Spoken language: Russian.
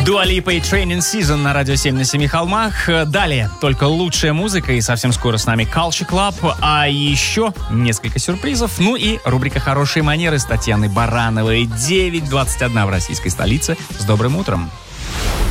Dua Lipa и Training Season на радио 7 на 7 холмах. Далее только лучшая музыка, и совсем скоро с нами Culture Club, а еще несколько сюрпризов. Ну и рубрика «Хорошие манеры» с Татьяной Барановой. 9:21 в российской столице. С добрым утром.